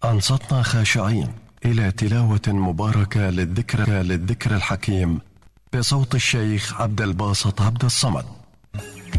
أنصتنا خاشعين إلى تلاوة مباركة للذكر الحكيم بصوت الشيخ عبد الباسط عبد الصمد.